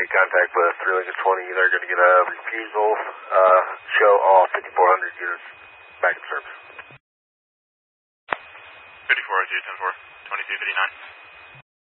make contact with 3 Lincoln 20. They're going to get a refusal, show all 5,400 units back in service. 5402, 10-4, 2259.